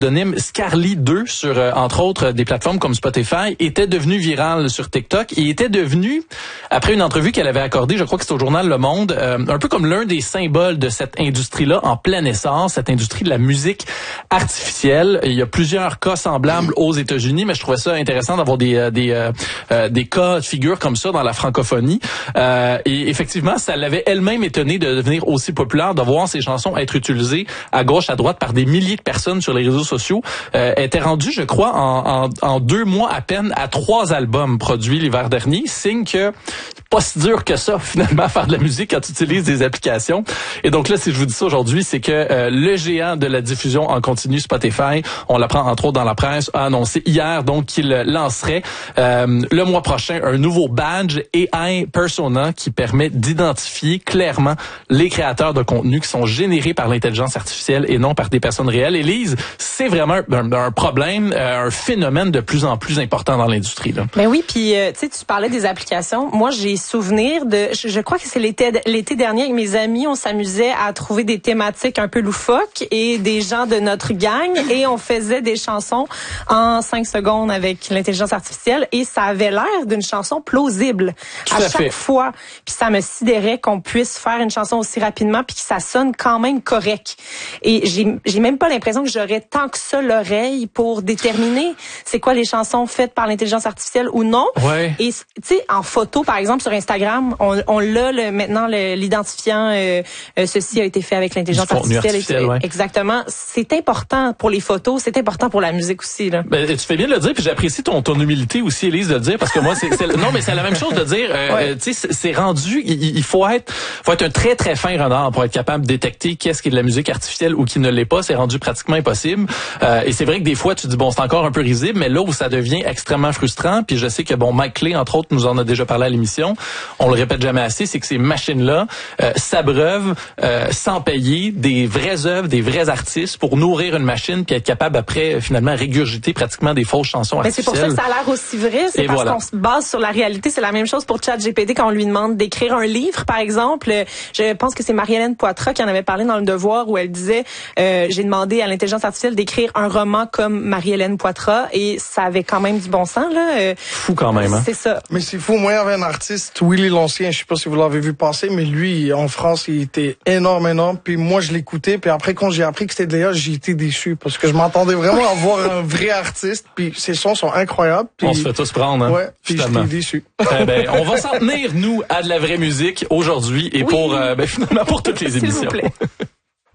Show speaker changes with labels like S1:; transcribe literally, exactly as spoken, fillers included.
S1: pseudonyme Scarly deux sur, euh, entre autres, des plateformes comme Spotify, était devenue virale sur TikTok et était devenue, après une entrevue qu'elle avait accordée, je crois que c'était au journal Le Monde, euh, un peu comme l'un des symboles de cette industrie-là en plein essor, cette industrie de la musique artificielle. Il y a plusieurs cas semblables aux États-Unis, mais je trouvais ça intéressant d'avoir des euh, des euh, euh, des cas de figure comme ça dans la francophonie. Euh, et effectivement, ça l'avait elle-même étonnée de devenir aussi populaire, de voir ses chansons être utilisées à gauche, à droite par des milliers de personnes sur les réseaux sociaux. Euh, elle était rendue, je crois, en, en, en deux mois à peine à trois albums produits l'hiver dernier, signe que c'est pas si dur que ça, finalement, faire de la musique quand tu utilises des applications. Et donc là, si je vous dis ça aujourd'hui, c'est que euh, le géant de la diffusion en continu Spotify, on l'apprend entre autres dans la presse, a annoncé hier donc qu'il lancerait euh, le mois prochain un nouveau badge A I Persona qui permet d'identifier clairement les créateurs de contenu qui sont générés par l'intelligence artificielle et non par des personnes réelles. Élise, c'est vraiment un, un problème, euh, un phénomène de plus en plus important dans l'industrie. Là.
S2: Ben oui, puis euh, tu sais, tu parlais des applications. Moi, j'ai souvenir de, je, je crois que c'est l'été l'été dernier avec mes amis, on s'amusait à trouver des thématiques un peu loufoques et des gens de notre gang et on faisait des chansons en cinq secondes avec l'intelligence artificielle et ça avait l'air d'une chanson plausible
S1: Tout
S2: à,
S1: à
S2: chaque
S1: fait.
S2: fois. Puis ça me sidérait qu'on puisse faire une chanson aussi rapidement puis que ça sonne quand même correct. Et j'ai j'ai même pas l'impression que j'aurais tant que ça l'oreille pour déterminer c'est quoi les chansons faites par l'intelligence artificielle ou non.
S1: Ouais.
S2: Et tu sais, en photo par exemple sur Instagram, on, on l'a le, maintenant le, l'identifiant euh, euh, ceci a été fait avec l'intelligence artificielle.
S1: artificielle ouais.
S2: Exactement. C'est important pour les photos, c'est important pour la musique aussi là.
S1: Ben, tu fais bien de le dire, puis j'apprécie ton ton humilité aussi, Élise, de le dire, parce que moi, c'est, c'est non, mais c'est la même chose de dire. Euh,
S2: ouais.
S1: Tu sais, c'est rendu. Il, il faut être, faut être un très très fin renard pour être capable de détecter qu'est-ce qui est de la musique artificielle ou qui ne l'est pas. C'est rendu pratiquement impossible. Euh, et c'est vrai que des fois, tu dis bon, c'est encore un peu risible, mais là où ça devient extrêmement frustrant, puis je sais que bon, Mike Clay, entre autres, nous en a déjà parlé à l'émission. On le répète jamais assez, c'est que ces machines-là euh, s'abreuvent euh, sans payer des vraies œuvres, des vrais artistes pour nourrir une machine puis être capable après finalement régurgiter pratiquement des fausses chansons
S2: mais
S1: artificielles.
S2: C'est pour ça que ça a l'air aussi vrai, c'est
S1: Et
S2: parce
S1: voilà.
S2: qu'on se base sur la réalité. C'est la même chose pour ChatGPT quand on lui demande d'écrire un livre, par exemple. Je pense que c'est Marie-Hélène Poitras qui en avait parlé dans Le Devoir où elle disait euh, j'ai demandé à l'intelligence artificielle d'écrire un roman comme Marie-Hélène Poitras et ça avait quand même du bon sens là. Euh,
S1: Fou quand même. Hein?
S2: C'est ça.
S3: Mais c'est fou. Moi, il y avait un artiste, Willy l'Ancien, je sais pas si vous l'avez vu passer, mais lui, en France, il était énorme, énorme. Puis moi, je l'écoutais. Puis après, quand j'ai appris que c'était de l'A I, j'ai été déçu parce que je m'attendais vraiment à voir un vrai artiste. Puis ses sons sont incroyables. Puis,
S1: on se fait tous prendre, hein?
S3: Ouais, puis
S1: finalement.
S3: j'étais déçu.
S1: Eh ben, on va s'en tenir, nous, à de la vraie musique aujourd'hui et
S2: oui.
S1: pour, euh, ben, finalement, pour toutes les
S2: S'il
S1: émissions.
S2: vous plaît.